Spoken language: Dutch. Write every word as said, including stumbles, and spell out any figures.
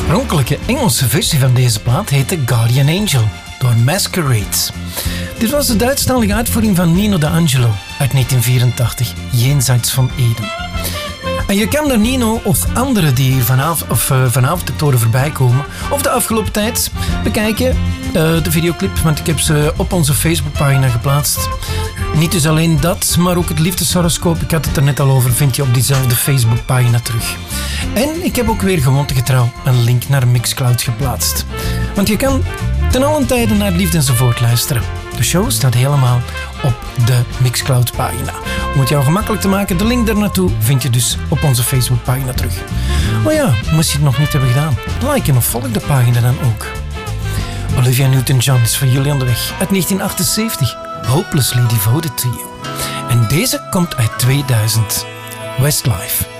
oorspronkelijke Engelse versie van deze plaat heette Guardian Angel door Masquerade. Dit was de Duitsstalige uitvoering van Nino D'Angelo uit negentien vierentachtig, jenseits van Eden. En je kan daar Nino of anderen die hier vanavond, of, uh, vanavond het horen voorbij komen, of de afgelopen tijd bekijken, uh, de videoclip, want ik heb ze op onze Facebookpagina geplaatst. Niet dus alleen dat, maar ook het liefdeshoroscoop, ik had het er net al over, vind je op diezelfde Facebookpagina terug. En ik heb ook weer gewoontegetrouw een link naar Mixcloud geplaatst. Want je kan ten allen tijde naar Liefde enzovoort luisteren. De show staat helemaal op de Mixcloud-pagina. Om het jou gemakkelijk te maken, de link daar naartoe vind je dus op onze Facebook-pagina terug. Oh ja, moest je het nog niet hebben gedaan, like en of volg de pagina dan ook. Olivia Newton-John is voor jullie onderweg uit negentien achtenzeventig. Hopelessly Devoted to You. En deze komt uit tweeduizend. Westlife.